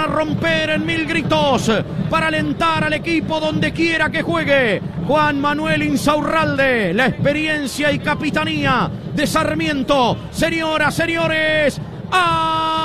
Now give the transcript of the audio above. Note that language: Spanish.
para romper en mil gritos, para alentar al equipo donde quiera que juegue. Juan Manuel Insaurralde, la experiencia y capitanía de Sarmiento. Señoras, señores, ¡a